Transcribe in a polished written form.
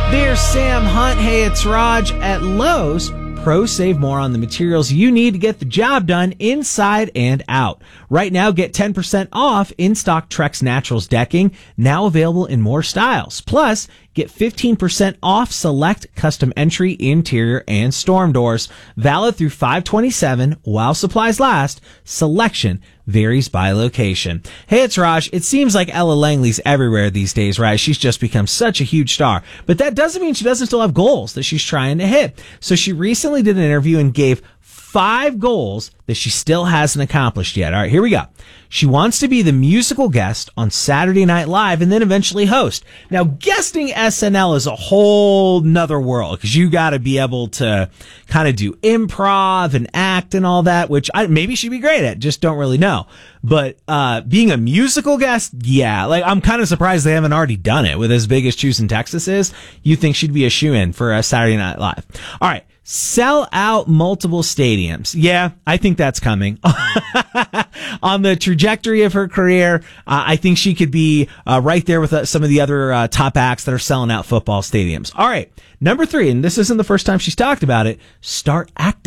There's Sam Hunt. Hey, it's Raj at Lowe's. Pros save more on the materials you need to get the job done inside and out. Right now, get 10% off in-stock Trex Naturals decking, now available in more styles. Plus, get 15% off select custom entry, interior, and storm doors. Valid through 5/27 while supplies last. Selection varies by location. Hey, it's Raj. It seems like Ella Langley's everywhere these days, right? She's just become such a huge star. But that doesn't mean she doesn't still have goals that she's trying to hit. So she recently did an interview and gave 5 goals that she still hasn't accomplished yet. All right, here we go. She wants to be the musical guest on Saturday Night Live and then eventually host. Now, guesting SNL is a whole nother world because you got to be able to kind of do improv and act and all that, which maybe she'd be great at, just don't really know. But being a musical guest, yeah, like I'm kind of surprised they haven't already done it with as big as Choosing Texas is. You think she'd be a shoo-in for a Saturday Night Live. All right. Sell out multiple stadiums. Yeah, I think that's coming. On the trajectory of her career, I think she could be right there with some of the other top acts that are selling out football stadiums. All right, number 3, and this isn't the first time she's talked about it, start acting.